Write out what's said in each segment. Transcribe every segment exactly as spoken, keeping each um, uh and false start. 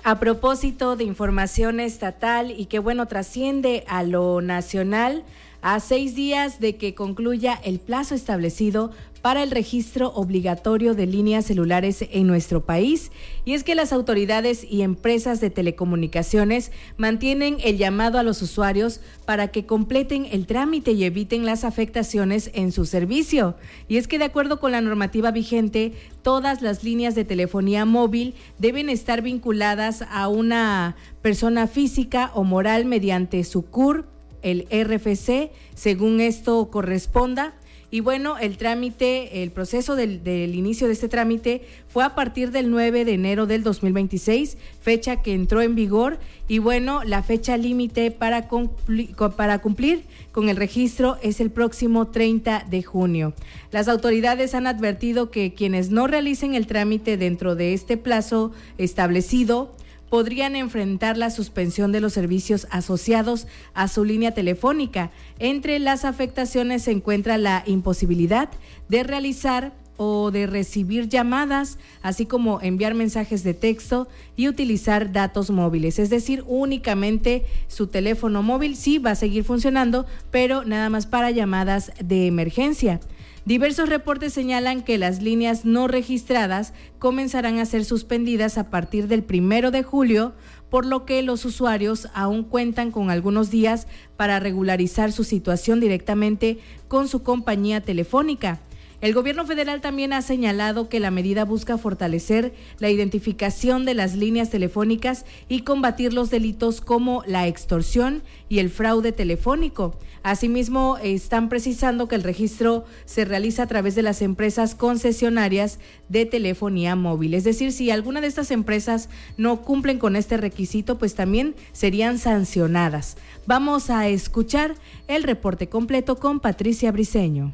A propósito de información estatal y que bueno, trasciende a lo nacional, a seis días de que concluya el plazo establecido para el registro obligatorio de líneas celulares en nuestro país, y es que las autoridades y empresas de telecomunicaciones mantienen el llamado a los usuarios para que completen el trámite y eviten las afectaciones en su servicio. Y es que de acuerdo con la normativa vigente, todas las líneas de telefonía móvil deben estar vinculadas a una persona física o moral mediante su C U R, el R F C, según esto corresponda. Y bueno, el trámite, el proceso del, del inicio de este trámite fue a partir del nueve de enero del dos mil veintiséis, fecha que entró en vigor, y bueno, la fecha límite para, cumpli, para cumplir con el registro es el próximo treinta de junio. Las autoridades han advertido que quienes no realicen el trámite dentro de este plazo establecido podrían enfrentar la suspensión de los servicios asociados a su línea telefónica. Entre las afectaciones se encuentra la imposibilidad de realizar o de recibir llamadas, así como enviar mensajes de texto y utilizar datos móviles. Es decir, únicamente su teléfono móvil sí va a seguir funcionando, pero nada más para llamadas de emergencia. Diversos reportes señalan que las líneas no registradas comenzarán a ser suspendidas a partir del primero de julio, por lo que los usuarios aún cuentan con algunos días para regularizar su situación directamente con su compañía telefónica. El gobierno federal también ha señalado que la medida busca fortalecer la identificación de las líneas telefónicas y combatir los delitos como la extorsión y el fraude telefónico. Asimismo, están precisando que el registro se realiza a través de las empresas concesionarias de telefonía móvil. Es decir, si alguna de estas empresas no cumplen con este requisito, pues también serían sancionadas. Vamos a escuchar el reporte completo con Patricia Briceño.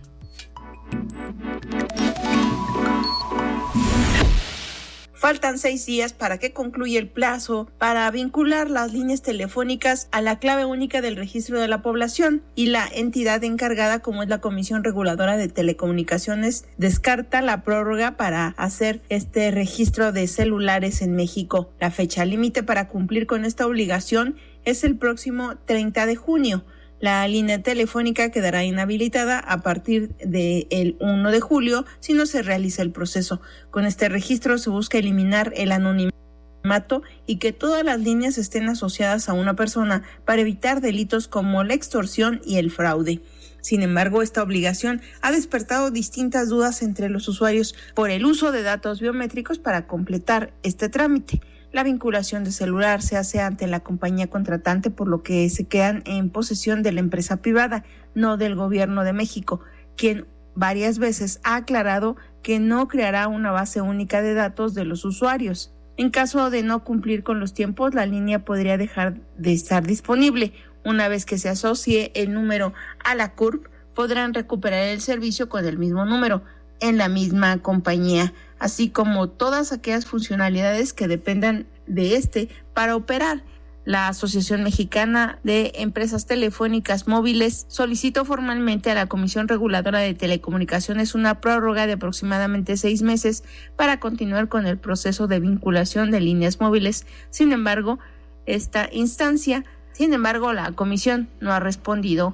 Faltan seis días para que concluya el plazo para vincular las líneas telefónicas a la clave única del registro de la población, y la entidad encargada, como es la Comisión Reguladora de Telecomunicaciones, descarta la prórroga para hacer este registro de celulares en México. La fecha límite para cumplir con esta obligación es el próximo treinta de junio. La línea telefónica quedará inhabilitada a partir del uno de julio si no se realiza el proceso. Con este registro se busca eliminar el anonimato y que todas las líneas estén asociadas a una persona para evitar delitos como la extorsión y el fraude. Sin embargo, esta obligación ha despertado distintas dudas entre los usuarios por el uso de datos biométricos para completar este trámite. La vinculación de celular se hace ante la compañía contratante, por lo que se quedan en posesión de la empresa privada, no del gobierno de México, quien varias veces ha aclarado que no creará una base única de datos de los usuarios. En caso de no cumplir con los tiempos, la línea podría dejar de estar disponible. Una vez que se asocie el número a la C U R P, podrán recuperar el servicio con el mismo número en la misma compañía, así como todas aquellas funcionalidades que dependan de este para operar. La Asociación Mexicana de Empresas Telefónicas Móviles solicitó formalmente a la Comisión Reguladora de Telecomunicaciones una prórroga de aproximadamente seis meses para continuar con el proceso de vinculación de líneas móviles. Sin embargo, esta instancia, sin embargo, la Comisión no ha respondido.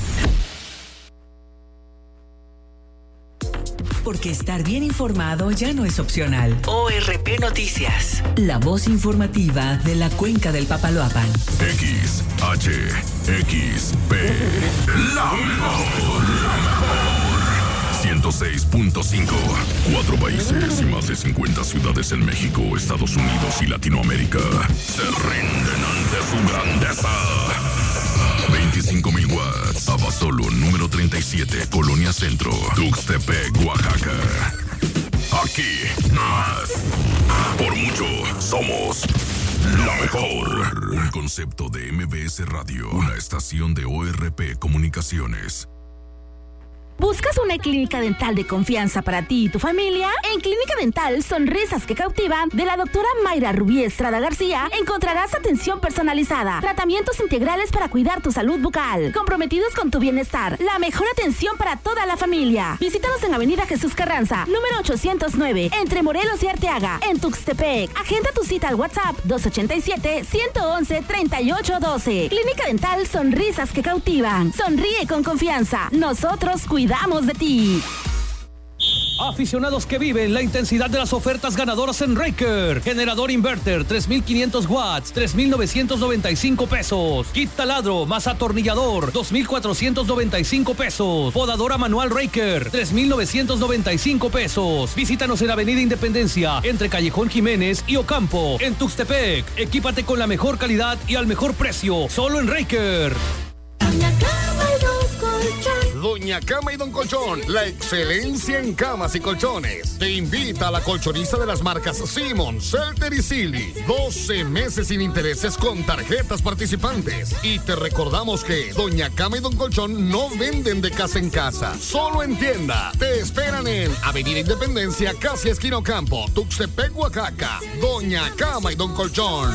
Porque estar bien informado ya no es opcional. O R P Noticias, la voz informativa de la Cuenca del Papaloapan. X H X P, la mejor, la mejor. ciento seis punto cinco. Cuatro países y más de cincuenta ciudades en México, Estados Unidos y Latinoamérica se rinden ante su grandeza. veinticinco mil watts. Abasolo, número treinta y siete, Colonia Centro, Tuxtepec, Oaxaca. Aquí, más. Por mucho, somos la mejor. Un concepto de M B S Radio, una estación de O R P Comunicaciones. ¿Buscas una clínica dental de confianza para ti y tu familia? En Clínica Dental Sonrisas que Cautivan de la doctora Mayra Rubí Estrada García encontrarás atención personalizada, tratamientos integrales para cuidar tu salud bucal, comprometidos con tu bienestar, la mejor atención para toda la familia. Visítanos en Avenida Jesús Carranza, número ochocientos nueve, entre Morelos y Arteaga, en Tuxtepec. Agenda tu cita al WhatsApp dos ochenta y siete, ciento once, treinta y ocho doce. Clínica Dental Sonrisas que Cautivan. Sonríe con confianza. Nosotros cuidamos de ti. Aficionados que viven la intensidad de las ofertas ganadoras en Raker. Generador inverter tres mil quinientos watts, tres mil novecientos noventa y cinco pesos. Kit taladro más atornillador, dos mil cuatrocientos noventa y cinco pesos. Podadora manual Raker, tres mil novecientos noventa y cinco pesos. Visítanos en Avenida Independencia, entre Callejón Jiménez y Ocampo, en Tuxtepec. Equípate con la mejor calidad y al mejor precio, solo en Raker. Doña Cama y Don Colchón, la excelencia en camas y colchones. Te invita a la colchonista de las marcas Simon, Celter y Silly. doce meses sin intereses con tarjetas participantes. Y te recordamos que Doña Cama y Don Colchón no venden de casa en casa, solo en tienda. Te esperan en Avenida Independencia, casi esquina Ocampo, Tuxtepec, Oaxaca. Doña Cama y Don Colchón.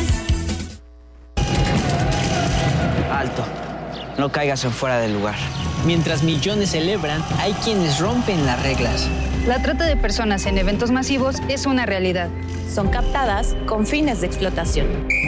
Alto. No caigas en fuera del lugar. Mientras millones celebran, hay quienes rompen las reglas. La trata de personas en eventos masivos es una realidad. Son captadas con fines de explotación.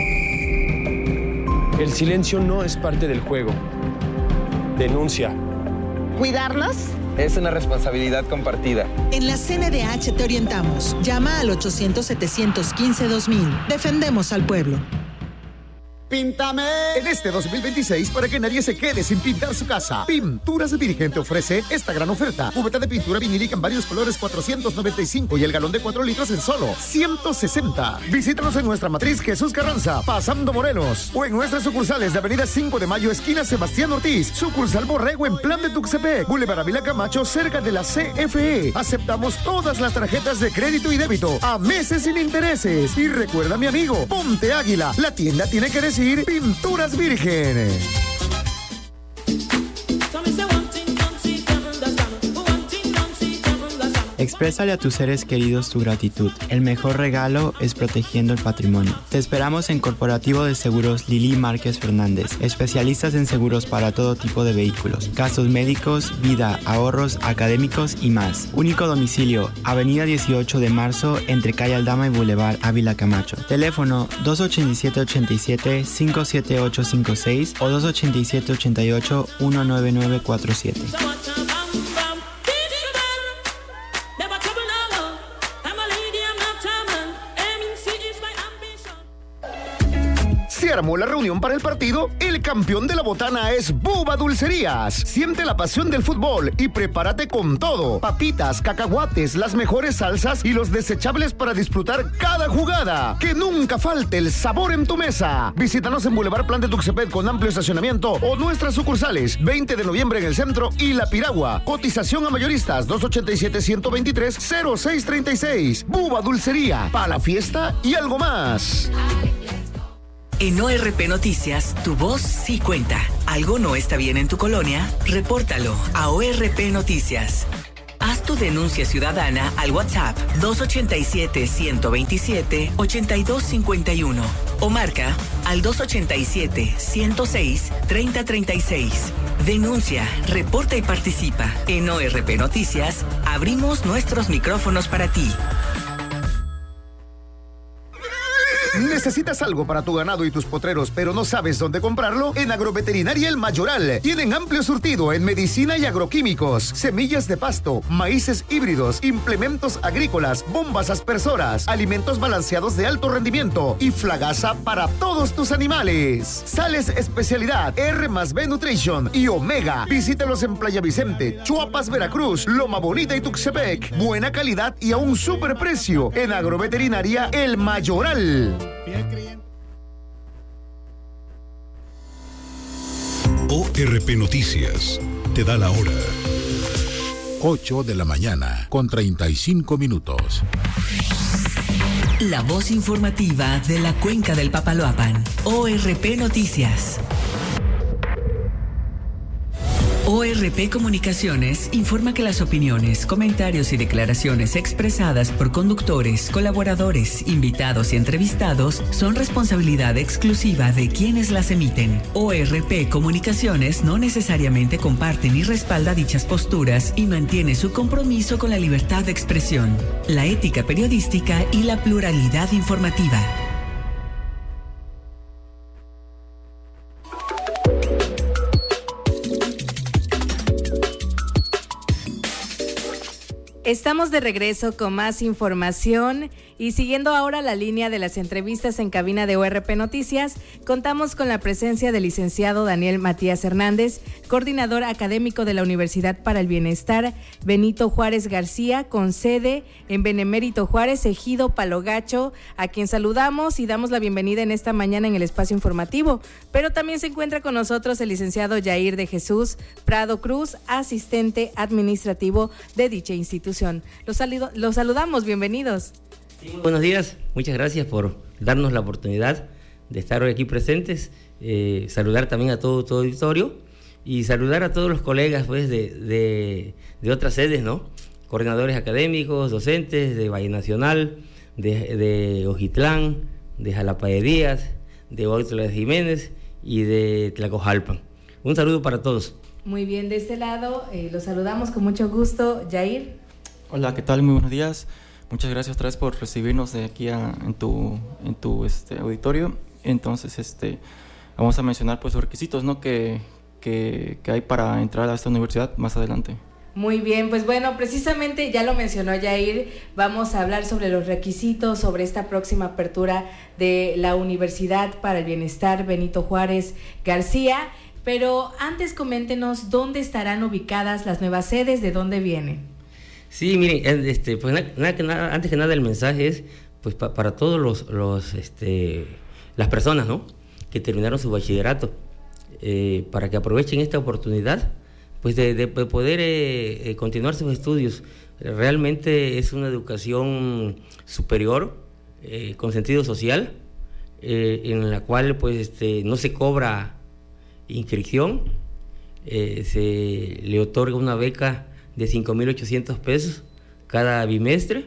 El silencio no es parte del juego. Denuncia. ¿Cuidarnos? Es una responsabilidad compartida. En la C N D H te orientamos. Llama al ochocientos, setecientos quince, dos mil. Defendemos al pueblo. ¡Píntame! En este dos mil veintiséis, para que nadie se quede sin pintar su casa, Pinturas Virgen te ofrece esta gran oferta. Cubeta de pintura vinílica en varios colores, cuatrocientos noventa y cinco, y el galón de cuatro litros en solo ciento sesenta. Visítanos en nuestra matriz Jesús Carranza, pasando Morelos, o en nuestras sucursales de Avenida cinco de Mayo, esquina Sebastián Ortiz, sucursal Borrego en Plan de Tuxtepec, Boulevard Ávila Camacho, cerca de la C F E. Aceptamos todas las tarjetas de crédito y débito, a meses sin intereses. Y recuerda, mi amigo, ponte Águila, la tienda tiene que decir Pinturas Virgen. Exprésale a tus seres queridos tu gratitud. El mejor regalo es protegiendo el patrimonio. Te esperamos en Corporativo de Seguros Lili Márquez Fernández, especialistas en seguros para todo tipo de vehículos, gastos médicos, vida, ahorros, académicos y más. Único domicilio, Avenida dieciocho de marzo, entre Calle Aldama y Boulevard Ávila Camacho. Teléfono dos ochenta y siete, ochenta y siete, cinco siete ocho cinco seis o dos ochenta y siete, ochenta y ocho, uno nueve nueve cuatro siete. Se armó la reunión para el partido. El campeón de la botana es Bubba Dulcerías. Siente la pasión del fútbol y prepárate con todo: papitas, cacahuates, las mejores salsas y los desechables para disfrutar cada jugada. Que nunca falte el sabor en tu mesa. Visítanos en Boulevard Plan de Tuxtepec con amplio estacionamiento o nuestras sucursales veinte de noviembre en el centro y La Piragua. Cotización a mayoristas dos ochenta y siete, ciento veintitrés, cero seis treinta y seis. Bubba Dulcería, para la fiesta y algo más. En O R P Noticias, tu voz sí cuenta. ¿Algo no está bien en tu colonia? Repórtalo a O R P Noticias. Haz tu denuncia ciudadana al WhatsApp dos ochenta y siete, ciento veintisiete, ochenta y dos cincuenta y uno o marca al dos ochenta y siete, ciento seis, treinta treinta y seis. Denuncia, reporta y participa. En O R P Noticias, abrimos nuestros micrófonos para ti. ¿Necesitas algo para tu ganado y tus potreros, pero no sabes dónde comprarlo? En Agroveterinaria El Mayoral tienen amplio surtido en medicina y agroquímicos, semillas de pasto, maíces híbridos, implementos agrícolas, bombas aspersoras, alimentos balanceados de alto rendimiento y flagaza para todos tus animales. Sales especialidad, R más B Nutrition y Omega. Visítalos en Playa Vicente, Chuapas, Veracruz, Loma Bonita y Tuxtepec. Buena calidad y a un super precio en Agroveterinaria El Mayoral. O R P Noticias te da la hora. ocho de la mañana con treinta y cinco minutos. La voz informativa de la Cuenca del Papaloapan. O R P Noticias. O R P Comunicaciones informa que las opiniones, comentarios y declaraciones expresadas por conductores, colaboradores, invitados y entrevistados son responsabilidad exclusiva de quienes las emiten. O R P Comunicaciones no necesariamente comparte ni respalda dichas posturas y mantiene su compromiso con la libertad de expresión, la ética periodística y la pluralidad informativa. Estamos de regreso con más información y siguiendo ahora la línea de las entrevistas en cabina de O R P Noticias, contamos con la presencia del licenciado Daniel Matías Hernández, coordinador académico de la Universidad para el Bienestar Benito Juárez García, con sede en Benemérito Juárez, Ejido Palo Gacho, a quien saludamos y damos la bienvenida en esta mañana en el espacio informativo. Pero también se encuentra con nosotros el licenciado Yair de Jesús Prado Cruz, asistente administrativo de dicha institución. Los, saludo, los saludamos, bienvenidos. Sí, buenos días, muchas gracias por darnos la oportunidad de estar hoy aquí presentes, eh, saludar también a todo tu auditorio y saludar a todos los colegas pues, de, de, de otras sedes, ¿no? Coordinadores académicos, docentes de Valle Nacional, de, de Ojitlán, de Jalapa de Díaz, de Huautla de Jiménez y de Tlacojalpan. Un saludo para todos. Muy bien, de este lado eh, los saludamos con mucho gusto. Yair. Hola, ¿qué tal? Muy buenos días. Muchas gracias otra vez por recibirnos de aquí a, en tu, en tu este, auditorio. Entonces, este, vamos a mencionar pues los requisitos, ¿no? que, que, que hay para entrar a esta universidad más adelante. Muy bien, pues bueno, precisamente ya lo mencionó Yair, vamos a hablar sobre los requisitos, sobre esta próxima apertura de la Universidad para el Bienestar Benito Juárez García, pero antes coméntenos dónde estarán ubicadas las nuevas sedes, de dónde vienen. Sí, miren, este, pues nada, nada, antes que nada el mensaje es pues pa, para todos los, los este, las personas, ¿no? Que terminaron su bachillerato, eh, para que aprovechen esta oportunidad pues de, de poder eh, eh, continuar sus estudios. Realmente es una educación superior, eh, con sentido social, eh, en la cual pues este, no se cobra inscripción, eh, se le otorga una beca de cinco mil ochocientos pesos cada bimestre,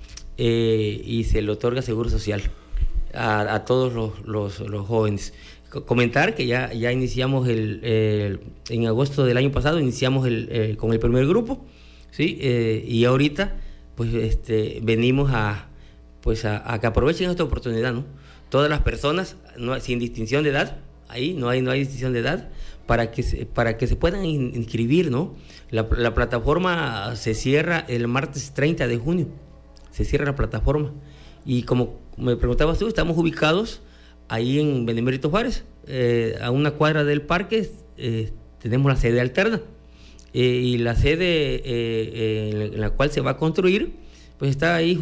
eh, y se le otorga seguro social a, a todos los, los, los jóvenes. Comentar que ya, ya iniciamos el, el en agosto del año pasado iniciamos el, el, con el primer grupo, ¿sí? Eh, y ahorita pues este, venimos a pues a, a que aprovechen esta oportunidad, ¿no? Todas las personas, no, sin distinción de edad, ahí no hay no hay distinción de edad, para que se, para que se puedan inscribir, ¿no? La, la plataforma se cierra el martes treinta de junio, se cierra la plataforma. Y como me preguntabas tú, estamos ubicados ahí en Benemérito Juárez, eh, a una cuadra del parque, eh, tenemos la sede alterna. Eh, y la sede eh, eh, en la cual se va a construir, pues está ahí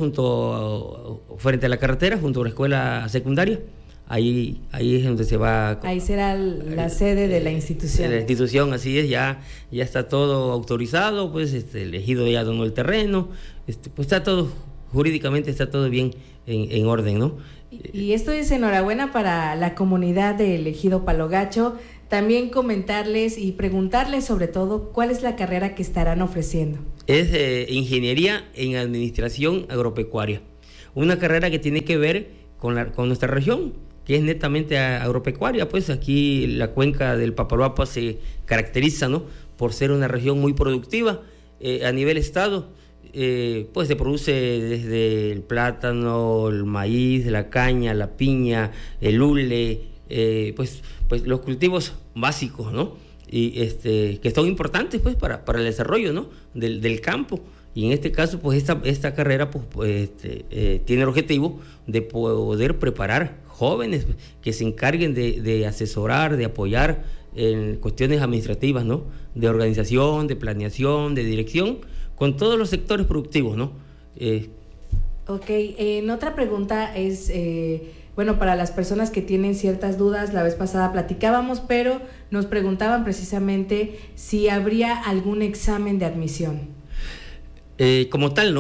junto, a, frente a la carretera, junto a la escuela secundaria. Ahí, ahí es donde se va... Ahí será la sede de la institución. De la institución, así es, ya, ya está todo autorizado, pues este, el ejido ya donó el terreno, este, pues está todo, jurídicamente está todo bien en, en orden, ¿no? Y, y esto es enhorabuena para la comunidad del ejido Palo Gacho. También comentarles y preguntarles sobre todo cuál es la carrera que estarán ofreciendo. Es eh, Ingeniería en Administración Agropecuaria, una carrera que tiene que ver con, la, con nuestra región, que es netamente agropecuaria. Pues aquí la cuenca del Papaloapa se caracteriza, ¿no?, por ser una región muy productiva. Eh, a nivel estado, eh, pues se produce desde el plátano, el maíz, la caña, la piña, el hule, eh, pues, pues los cultivos básicos, ¿no? Y este, que son importantes pues para, para el desarrollo, ¿no?, del, del campo. Y en este caso, pues esta, esta carrera pues, pues este, eh, tiene el objetivo de poder preparar jóvenes que se encarguen de, de asesorar, de apoyar en cuestiones administrativas, ¿no?, de organización, de planeación, de dirección, con todos los sectores productivos, ¿no? Eh, ok, en eh, otra pregunta es, eh, bueno, para las personas que tienen ciertas dudas, la vez pasada platicábamos, pero nos preguntaban precisamente si habría algún examen de admisión. Eh, como tal, no.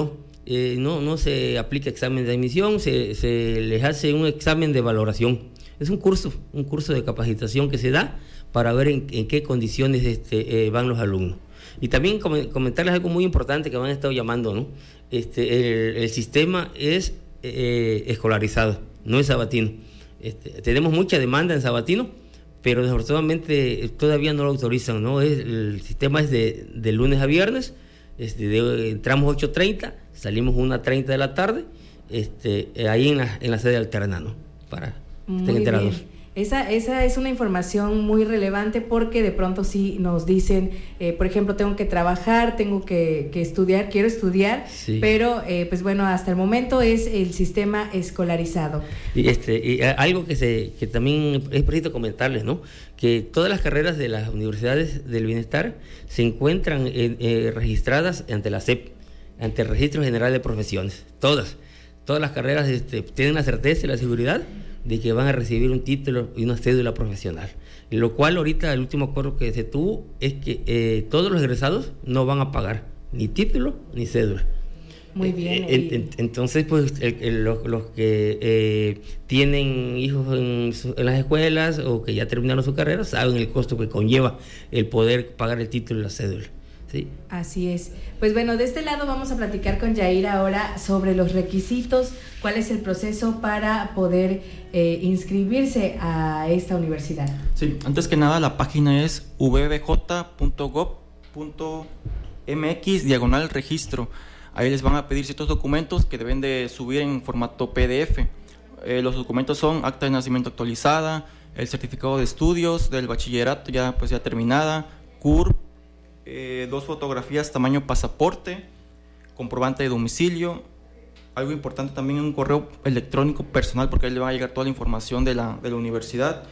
eh, no, no se aplica examen de admisión, se, se les hace un examen de valoración. Es un curso, un curso de capacitación que se da para ver en, en qué condiciones este, eh, van los alumnos. Y también comentarles algo muy importante que me han estado llamando, ¿no? Este, el, el sistema es eh, escolarizado, no es sabatino. Este, tenemos mucha demanda en sabatino, pero desafortunadamente todavía no lo autorizan, ¿no? Es, el sistema es de, de lunes a viernes, este, de, entramos ocho treinta, salimos una treinta de la tarde, este, ahí en la, en la sede alterna, ¿no? Para que estén enterados. Bien. Esa, esa es una información muy relevante porque de pronto sí nos dicen, eh, por ejemplo, tengo que trabajar, tengo que, que estudiar, quiero estudiar, sí. pero eh, pues bueno, hasta el momento es el sistema escolarizado. Y, este, y algo que, se, que también es preciso comentarles, ¿no? Que todas las carreras de las universidades del bienestar se encuentran en, eh, registradas ante la S E P, ante el Registro General de Profesiones, todas. Todas las carreras este, tienen la certeza y la seguridad de que van a recibir un título y una cédula profesional. Lo cual ahorita el último acuerdo que se tuvo es que eh, todos los egresados no van a pagar ni título ni cédula. Muy bien. Eh, eh, entonces, pues el, el, los, los que eh, tienen hijos en, su, en las escuelas o que ya terminaron su carrera saben el costo que conlleva el poder pagar el título y la cédula. Sí. Así es. Pues bueno, de este lado vamos a platicar con Yair ahora sobre los requisitos, cuál es el proceso para poder eh, inscribirse a esta universidad. Sí, antes que nada la página es v b j punto gov punto m x diagonal registro. Ahí les van a pedir ciertos documentos que deben de subir en formato P D F. Eh, los documentos son acta de nacimiento actualizada, el certificado de estudios del bachillerato ya pues ya terminada, C U R P, Eh, dos fotografías tamaño pasaporte, comprobante de domicilio, algo importante también un correo electrónico personal porque ahí le va a llegar toda la información de la, de la universidad,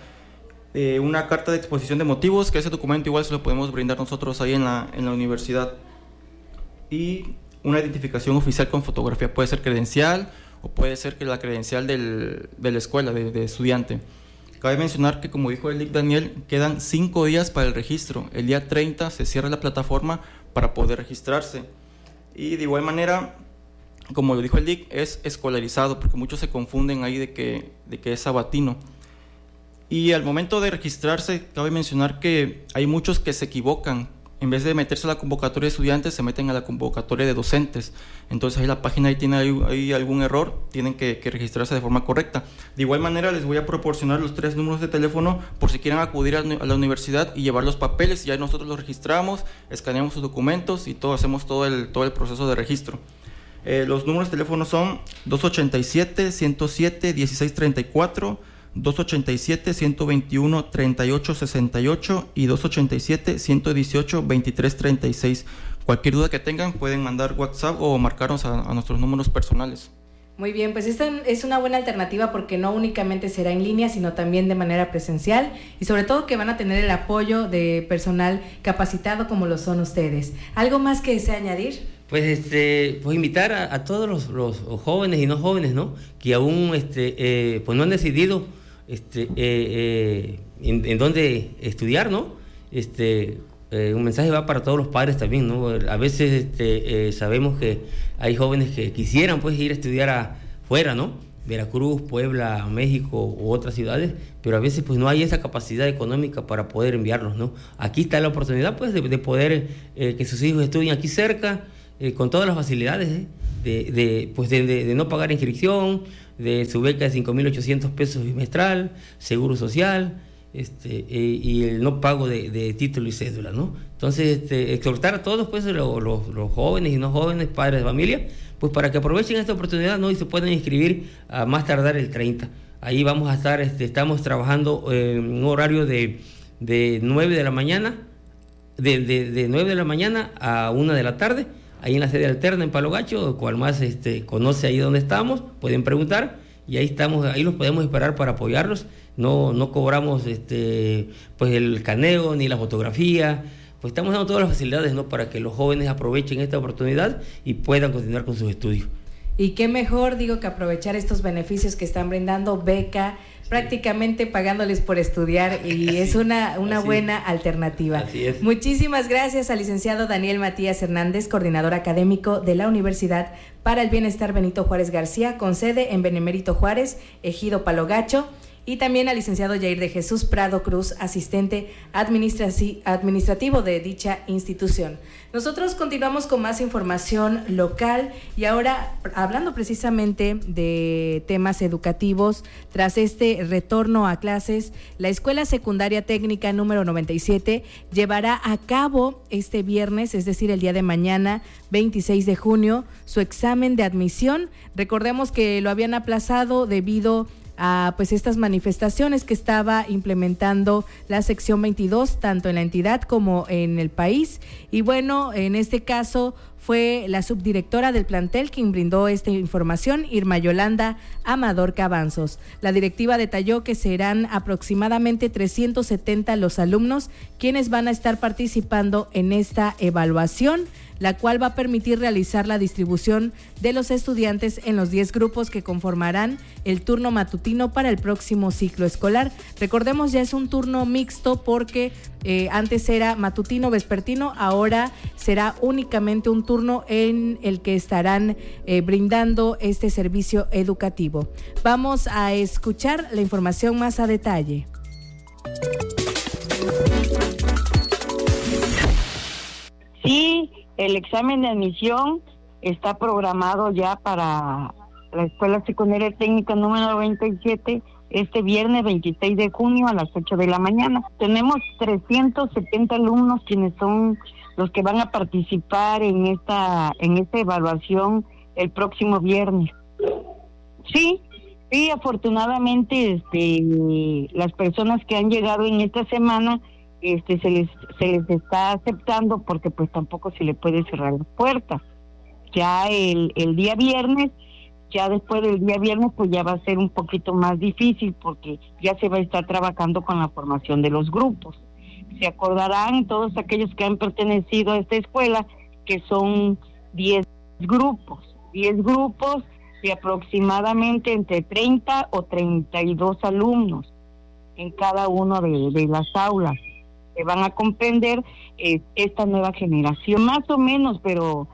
eh, una carta de exposición de motivos, que ese documento igual se lo podemos brindar nosotros ahí en la, en la universidad, y una identificación oficial con fotografía, puede ser credencial o puede ser que la credencial del, de la escuela, de, de estudiante. Cabe mencionar que, como dijo el Lic Daniel, quedan cinco días para el registro. El día treinta se cierra la plataforma para poder registrarse. Y de igual manera, como lo dijo el Lic, es escolarizado, porque muchos se confunden ahí de que, de que es sabatino. Y al momento de registrarse, cabe mencionar que hay muchos que se equivocan. En vez de meterse a la convocatoria de estudiantes, se meten a la convocatoria de docentes. Entonces ahí la página ahí tiene ahí, ahí algún error, tienen que, que registrarse de forma correcta. De igual manera les voy a proporcionar los tres números de teléfono por si quieren acudir a, a la universidad y llevar los papeles. Ya nosotros los registramos, escaneamos sus documentos y todo, hacemos todo el, todo el proceso de registro. Eh, los números de teléfono son dos ochenta y siete, ciento siete, dieciséis treinta y cuatro, dos ochenta y siete, ciento veintiuno, treinta y ocho sesenta y ocho y dos ochenta y siete, ciento dieciocho, veintitrés treinta y seis. Cualquier duda que tengan pueden mandar WhatsApp o marcarnos a, a nuestros números personales. Muy bien, pues esta es una buena alternativa porque no únicamente será en línea, sino también de manera presencial y sobre todo que van a tener el apoyo de personal capacitado como lo son ustedes. ¿Algo más que desea añadir? Pues este, pues invitar a, a todos los, los jóvenes y no jóvenes, ¿no? Que aún este, eh, pues no han decidido este, eh, eh, en, en dónde estudiar, ¿no? Este, eh, un mensaje va para todos los padres también, ¿no? A veces este, eh, sabemos que hay jóvenes que quisieran pues ir a estudiar afuera, ¿no? Veracruz, Puebla, México u otras ciudades, pero a veces pues no hay esa capacidad económica para poder enviarlos, ¿no? Aquí está la oportunidad pues de, de poder eh, que sus hijos estudien aquí cerca, eh, con todas las facilidades, ¿eh? de, de, pues de, de, de no pagar inscripción, de su beca de cinco mil ochocientos pesos bimestral, seguro social, este, eh, y el no pago de, de título y cédula, ¿no? Entonces, este, exhortar a todos, pues, los, los, los jóvenes y no jóvenes, padres de familia, pues, para que aprovechen esta oportunidad, ¿no? Y se puedan inscribir a más tardar el treinta. Ahí vamos a estar, este, estamos trabajando eh, en un horario de, de nueve de la mañana, de, de, de nueve de la mañana a una de la tarde, ahí en la sede alterna en Palo Gacho, cual más este, conoce ahí donde estamos, pueden preguntar, y ahí estamos, ahí los podemos esperar para apoyarlos. No, no cobramos este, pues el caneo ni la fotografía, pues estamos dando todas las facilidades, ¿no? Para que los jóvenes aprovechen esta oportunidad y puedan continuar con sus estudios. Y qué mejor, digo, que aprovechar estos beneficios que están brindando, beca, sí. prácticamente pagándoles por estudiar, y sí, es una, una buena es. alternativa. Así es. Muchísimas gracias al licenciado Daniel Matías Hernández, coordinador académico de la Universidad para el Bienestar Benito Juárez García, con sede en Benemérito Juárez, Ejido Palo Gacho, y también al licenciado Yair de Jesús Prado Cruz, asistente administrativo de dicha institución. Nosotros continuamos con más información local y ahora hablando precisamente de temas educativos. Tras este retorno a clases, la Escuela Secundaria Técnica número noventa y siete llevará a cabo este viernes, es decir, el día de mañana, veintiséis de junio, su examen de admisión. Recordemos que lo habían aplazado debido a pues estas manifestaciones que estaba implementando la sección veintidós, tanto en la entidad como en el país. Y bueno, en este caso fue la subdirectora del plantel quien brindó esta información, Irma Yolanda Amador Cabanzos. La directiva detalló que serán aproximadamente trescientos setenta los alumnos quienes van a estar participando en esta evaluación, la cual va a permitir realizar la distribución de los estudiantes en los diez grupos que conformarán el turno matutino para el próximo ciclo escolar. Recordemos, ya es un turno mixto porque eh, antes era matutino, vespertino, ahora será únicamente un turno en el que estarán eh, brindando este servicio educativo. Vamos a escuchar la información más a detalle. Sí, el examen de admisión está programado ya para la Escuela Secundaria Técnica número noventa y siete este viernes veintiséis de junio a las ocho de la mañana. Tenemos trescientos setenta alumnos quienes son los que van a participar en esta en esta evaluación el próximo viernes. Sí, sí, afortunadamente este las personas que han llegado en esta semana este se les se les está aceptando porque pues tampoco se le puede cerrar las puertas. Ya el el día viernes, ya después del día viernes pues ya va a ser un poquito más difícil porque ya se va a estar trabajando con la formación de los grupos. Se acordarán todos aquellos que han pertenecido a esta escuela que son diez grupos, diez grupos de aproximadamente entre treinta o treinta y dos alumnos en cada uno de, de las aulas. Que van a comprender eh, esta nueva generación, más o menos, pero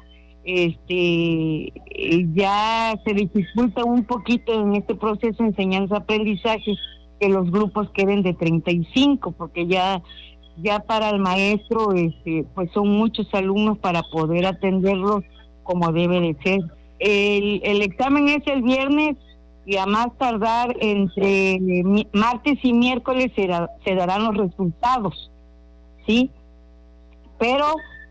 este eh, ya se dificulta un poquito en este proceso de enseñanza-aprendizaje que los grupos queden de treinta y cinco, porque ya ya para el maestro este pues son muchos alumnos para poder atenderlos como debe de ser. El, el examen es el viernes y a más tardar entre mi, martes y miércoles se, da, se darán los resultados. Sí, pero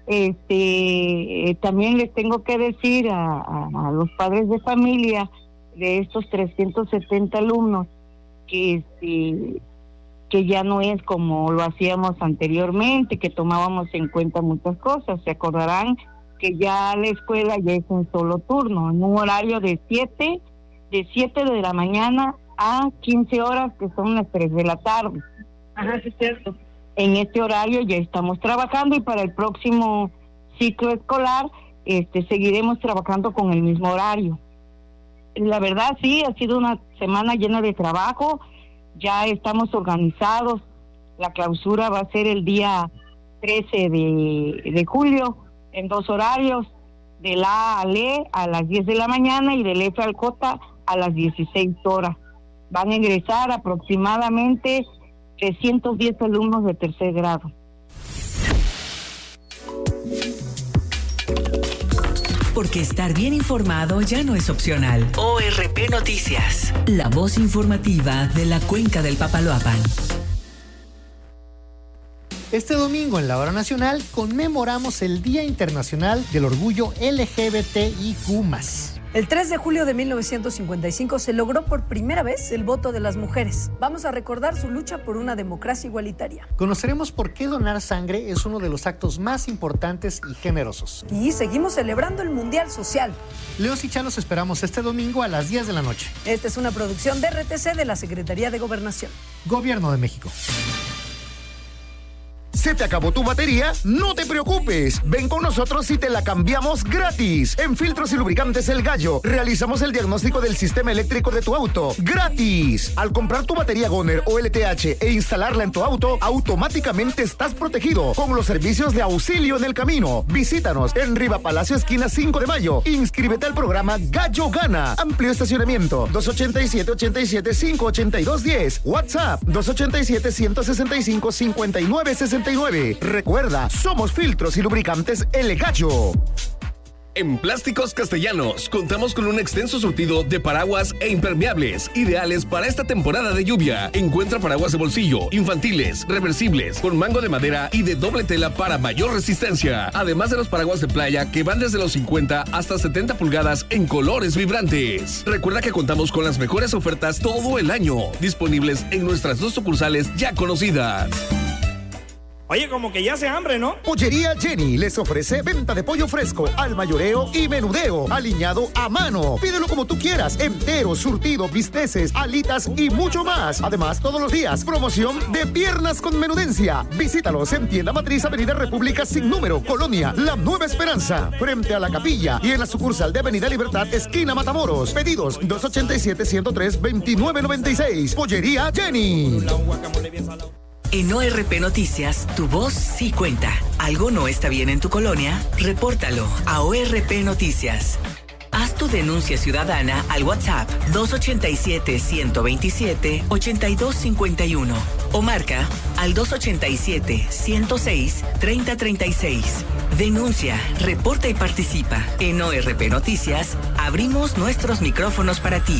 este eh, también les tengo que decir a, a, a los padres de familia de estos trescientos setenta alumnos que este que ya no es como lo hacíamos anteriormente, que tomábamos en cuenta muchas cosas. Se acordarán que ya la escuela ya es un solo turno, en un horario de siete de siete de la mañana a quince horas, que son las tres de la tarde. Ajá, sí es cierto. En este horario ya estamos trabajando y para el próximo ciclo escolar este seguiremos trabajando con el mismo horario. La verdad sí, ha sido una semana llena de trabajo, ya estamos organizados. La clausura va a ser el día trece de julio en dos horarios, del A al E a las diez de la mañana y del F al J a las dieciséis horas. Van a ingresar aproximadamente trescientos diez alumnos de tercer grado. Porque estar bien informado ya no es opcional. O R P Noticias, la voz informativa de la Cuenca del Papaloapan. Este domingo en la Hora Nacional conmemoramos el Día Internacional del Orgullo L G B T I Q más. El tres de julio de mil novecientos cincuenta y cinco se logró por primera vez el voto de las mujeres. Vamos a recordar su lucha por una democracia igualitaria. Conoceremos por qué donar sangre es uno de los actos más importantes y generosos. Y seguimos celebrando el Mundial Social. Leos y Chá los esperamos este domingo a las diez de la noche. Esta es una producción de R T C de la Secretaría de Gobernación. Gobierno de México. ¿Se te acabó tu batería? No te preocupes. Ven con nosotros y te la cambiamos gratis. En Filtros y Lubricantes El Gallo realizamos el diagnóstico del sistema eléctrico de tu auto gratis. Al comprar tu batería Goner o L T H e instalarla en tu auto, automáticamente estás protegido con los servicios de auxilio en el camino. Visítanos en Riva Palacio, esquina cinco de mayo. Inscríbete al programa Gallo Gana. Amplio estacionamiento dos ochenta y siete, ochenta y siete, cinco ochenta y dos diez. WhatsApp dos ochenta y siete, ciento sesenta y cinco, cincuenta y nueve sesenta y nueve. Recuerda, somos Filtros y Lubricantes El Gallo. En Plásticos Castellanos contamos con un extenso surtido de paraguas e impermeables ideales para esta temporada de lluvia. Encuentra paraguas de bolsillo, infantiles, reversibles, con mango de madera y de doble tela para mayor resistencia. Además de los paraguas de playa que van desde los cincuenta hasta setenta pulgadas en colores vibrantes. Recuerda que contamos con las mejores ofertas todo el año, disponibles en nuestras dos sucursales ya conocidas. Oye, como que ya hace hambre, ¿no? Pollería Jenny les ofrece venta de pollo fresco, al mayoreo y menudeo, aliñado a mano. Pídelo como tú quieras, entero, surtido, bisteces, alitas y mucho más. Además, todos los días, promoción de piernas con menudencia. Visítalos en Tienda Matriz, Avenida República sin número, Colonia La Nueva Esperanza, frente a la capilla, y en la sucursal de Avenida Libertad, esquina Matamoros. Pedidos dos ochenta y siete, ciento tres, veintinueve noventa y seis. Pollería Jenny. En O R P Noticias, tu voz sí cuenta. ¿Algo no está bien en tu colonia? Repórtalo a O R P Noticias. Haz tu denuncia ciudadana al WhatsApp dos ochenta y siete, ciento veintisiete, ochenta y dos cincuenta y uno o marca al dos ochenta y siete, ciento seis, treinta treinta y seis. Denuncia, reporta y participa. En O R P Noticias, abrimos nuestros micrófonos para ti.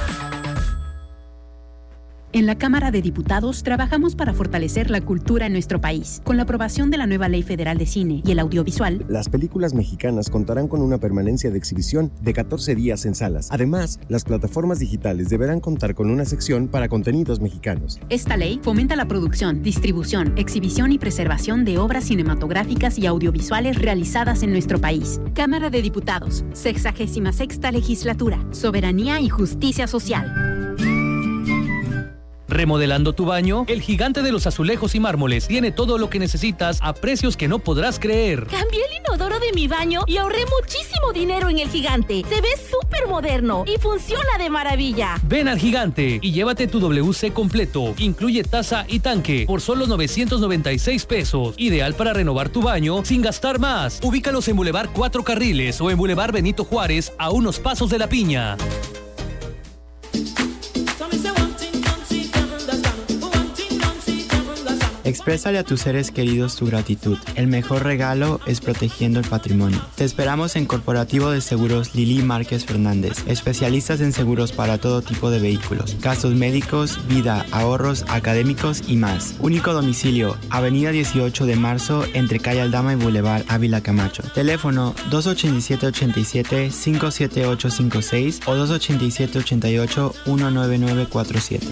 En la Cámara de Diputados trabajamos para fortalecer la cultura en nuestro país. Con la aprobación de la nueva Ley Federal de Cine y el Audiovisual, las películas mexicanas contarán con una permanencia de exhibición de catorce días en salas. Además, las plataformas digitales deberán contar con una sección para contenidos mexicanos. Esta ley fomenta la producción, distribución, exhibición y preservación de obras cinematográficas y audiovisuales realizadas en nuestro país. Cámara de Diputados, sexagésima sexta Legislatura, Soberanía y Justicia Social. Remodelando tu baño, el Gigante de los Azulejos y Mármoles tiene todo lo que necesitas a precios que no podrás creer. Cambié el inodoro de mi baño y ahorré muchísimo dinero en el Gigante. Se ve súper moderno y funciona de maravilla. Ven al Gigante y llévate tu W C completo. Incluye taza y tanque por solo novecientos noventa y seis pesos. Ideal para renovar tu baño sin gastar más. Ubícalos en Boulevard Cuatro Carriles o en Boulevard Benito Juárez a unos pasos de La Piña. Exprésale a tus seres queridos tu gratitud. El mejor regalo es protegiendo el patrimonio. Te esperamos en Corporativo de Seguros Lili Márquez Fernández, especialistas en seguros para todo tipo de vehículos, gastos médicos, vida, ahorros, académicos y más. Único domicilio, Avenida dieciocho de marzo, entre Calle Aldama y Boulevard Ávila Camacho. Teléfono dos ochenta y siete, ochenta y siete, cinco siete ocho cinco seis o dos ochenta y siete, ochenta y ocho, uno nueve nueve cuatro siete.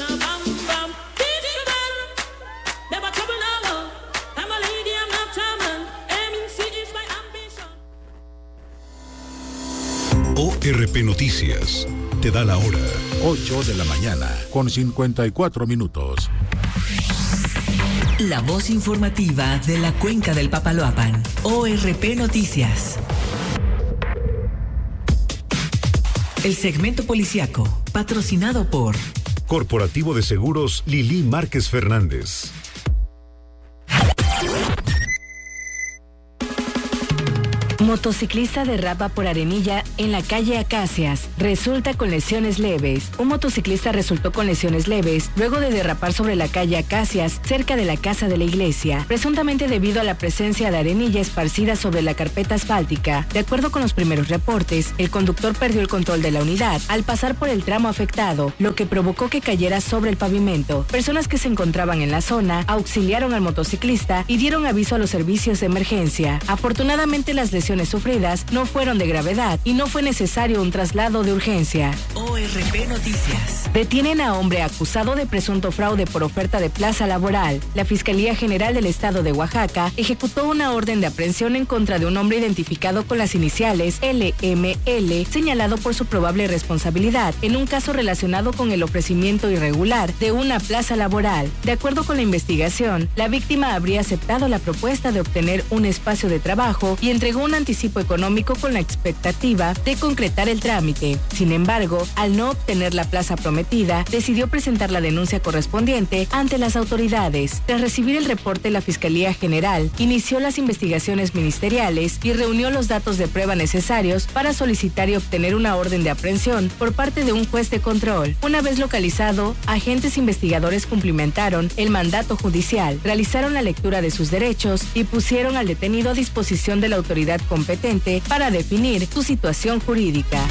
O R P Noticias te da la hora. ocho de la mañana con cincuenta y cuatro minutos. La voz informativa de la Cuenca del Papaloapan. O R P Noticias. El segmento policiaco, patrocinado por Corporativo de Seguros Lili Márquez Fernández. Motociclista derrapa por Arenilla en la calle Acacias. Resulta con lesiones leves. Un motociclista resultó con lesiones leves luego de derrapar sobre la calle Acacias, cerca de la casa de la iglesia, presuntamente debido a la presencia de arenilla esparcida sobre la carpeta asfáltica. De acuerdo con los primeros reportes, el conductor perdió el control de la unidad al pasar por el tramo afectado, lo que provocó que cayera sobre el pavimento. Personas que se encontraban en la zona auxiliaron al motociclista y dieron aviso a los servicios de emergencia. Afortunadamente, las lesiones lesiones sufridas no fueron de gravedad y no fue necesario un traslado de urgencia. O R P Noticias. Detienen a hombre acusado de presunto fraude por oferta de plaza laboral. La Fiscalía General del Estado de Oaxaca ejecutó una orden de aprehensión en contra de un hombre identificado con las iniciales L M L, señalado por su probable responsabilidad en un caso relacionado con el ofrecimiento irregular de una plaza laboral. De acuerdo con la investigación, la víctima habría aceptado la propuesta de obtener un espacio de trabajo y entregó un anticipo económico con la expectativa de concretar el trámite. Sin embargo, al no obtener la plaza prometida, decidió presentar la denuncia correspondiente ante las autoridades. Tras recibir el reporte, la Fiscalía General inició las investigaciones ministeriales y reunió los datos de prueba necesarios para solicitar y obtener una orden de aprehensión por parte de un juez de control. Una vez localizado, agentes investigadores cumplimentaron el mandato judicial, realizaron la lectura de sus derechos y pusieron al detenido a disposición de la autoridad competente para definir su situación jurídica.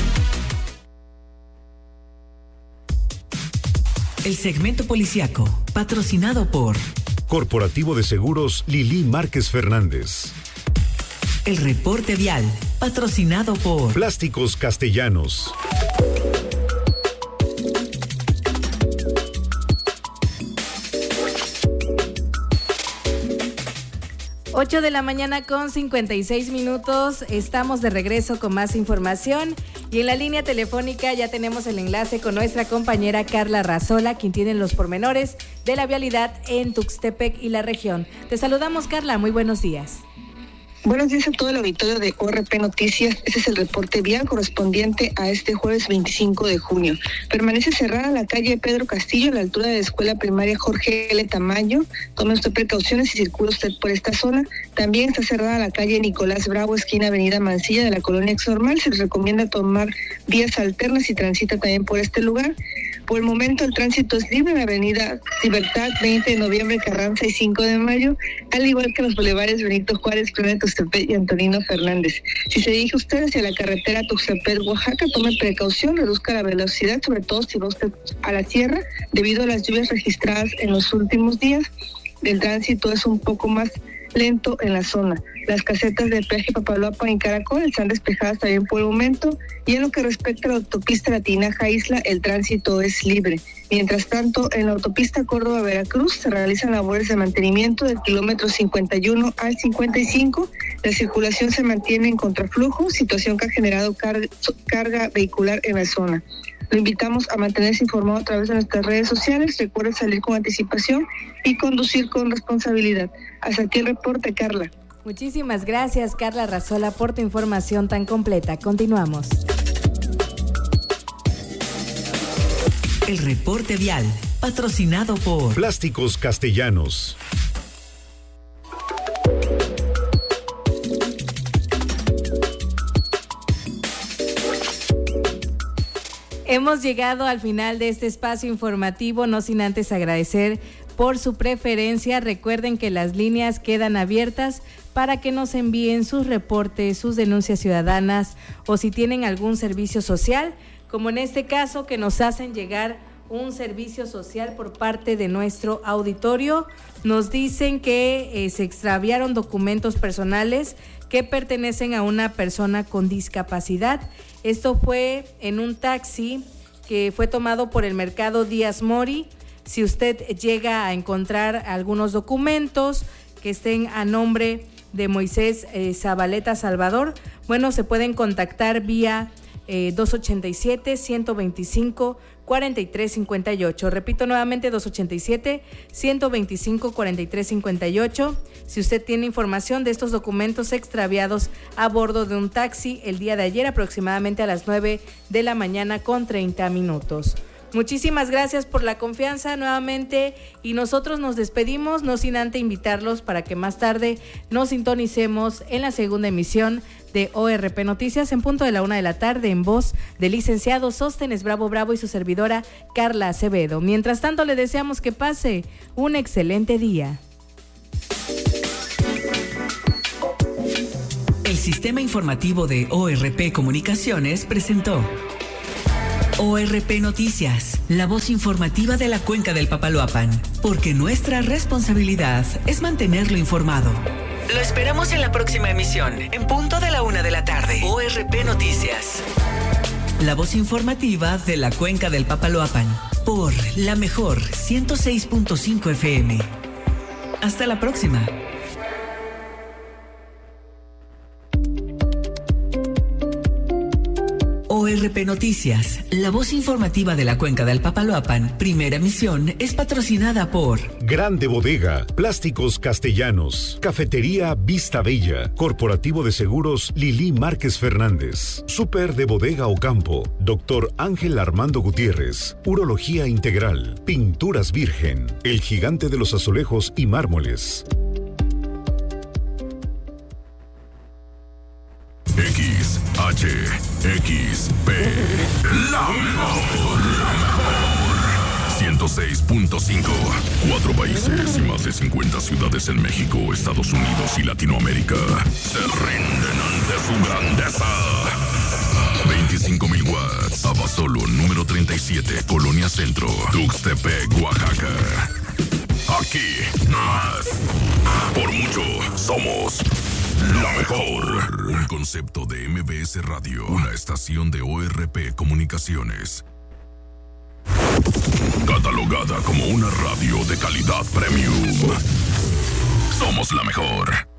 El segmento policiaco, patrocinado por Corporativo de Seguros Lili Márquez Fernández. El reporte vial, patrocinado por Plásticos Castellanos. ocho de la mañana con cincuenta y seis minutos, estamos de regreso con más información y en la línea telefónica ya tenemos el enlace con nuestra compañera Carla Razola, quien tiene los pormenores de la vialidad en Tuxtepec y la región. Te saludamos, Carla, muy buenos días. Buenos días a todo el auditorio de O R P Noticias. Este es el reporte vial correspondiente a este jueves veinticinco de junio. Permanece cerrada la calle Pedro Castillo a la altura de la escuela primaria Jorge L. Tamayo. Tome usted precauciones y circula usted por esta zona. También está cerrada la calle Nicolás Bravo, esquina Avenida Mansilla de la colonia Exnormal. Se les recomienda tomar vías alternas y transita también por este lugar. Por el momento el tránsito es libre en la avenida Libertad, veinte de noviembre, Carranza y cinco de mayo, al igual que los bulevares Benito Juárez, Colonia Tuxtepec y Antonino Fernández. Si se dirige usted hacia la carretera Tuxtepec, Oaxaca, tome precaución, reduzca la velocidad, sobre todo si va usted a la sierra, debido a las lluvias registradas en los últimos días. El tránsito es un poco más lento en la zona. Las casetas de peaje Papaloapan y Caracol están despejadas también por el momento, y en lo que respecta a la autopista Latinaja-Isla, el tránsito es libre. Mientras tanto, en la autopista Córdoba-Veracruz se realizan labores de mantenimiento del kilómetro cincuenta y uno al cincuenta y cinco. La circulación se mantiene en contraflujo, situación que ha generado car- carga vehicular en la zona. Lo invitamos a mantenerse informado a través de nuestras redes sociales. Recuerde salir con anticipación y conducir con responsabilidad. Hasta aquí el reporte, Carla. Muchísimas gracias, Carla Razola, por tu información tan completa. Continuamos. El reporte vial, patrocinado por Plásticos Castellanos. Hemos llegado al final de este espacio informativo, no sin antes agradecer por su preferencia. Recuerden que las líneas quedan abiertas para que nos envíen sus reportes, sus denuncias ciudadanas o si tienen algún servicio social, como en este caso que nos hacen llegar un servicio social por parte de nuestro auditorio. Nos dicen que eh, se extraviaron documentos personales que pertenecen a una persona con discapacidad. Esto fue en un taxi que fue tomado por el Mercado Díaz Mori. Si usted llega a encontrar algunos documentos que estén a nombre de Moisés eh, Zabaleta Salvador, bueno, se pueden contactar vía eh, dos ochenta y siete, ciento veinticinco, cuarenta y tres cincuenta y ocho. Repito nuevamente, dos ochenta y siete, ciento veinticinco, cuarenta y tres cincuenta y ocho. Si usted tiene información de estos documentos extraviados a bordo de un taxi el día de ayer, aproximadamente a las nueve de la mañana con treinta minutos. Muchísimas gracias por la confianza nuevamente y nosotros nos despedimos, no sin antes invitarlos para que más tarde nos sintonicemos en la segunda emisión de O R P Noticias en punto de la una de la tarde en voz del licenciado Sóstenes Bravo Bravo y su servidora Carla Acevedo. Mientras tanto, le deseamos que pase un excelente día. El sistema informativo de O R P Comunicaciones presentó O R P Noticias, la voz informativa de la cuenca del Papaloapan, porque nuestra responsabilidad es mantenerlo informado. Lo esperamos en la próxima emisión, en punto de la una de la tarde. O R P Noticias. La voz informativa de la Cuenca del Papaloapan. Por la mejor ciento seis punto cinco F M. Hasta la próxima. O R P Noticias, la voz informativa de la Cuenca del Papaloapan, primera emisión, es patrocinada por Grande Bodega, Plásticos Castellanos, Cafetería Vista Bella, Corporativo de Seguros Lili Márquez Fernández, Super de Bodega Ocampo, Doctor Ángel Armando Gutiérrez, Urología Integral, Pinturas Virgen, El Gigante de los Azulejos y Mármoles. X, H, X, P, la mejor, la mejor. ciento seis punto cinco, cuatro países y más de cincuenta ciudades en México, Estados Unidos y Latinoamérica se rinden ante su grandeza. veinticinco mil watts, Abasolo, número treinta y siete, Colonia Centro, Tuxtepec, Oaxaca. Aquí, más. Por mucho, somos la mejor. Un concepto de M B S Radio, una estación de O R P Comunicaciones. Catalogada como una radio de calidad premium. Somos la mejor.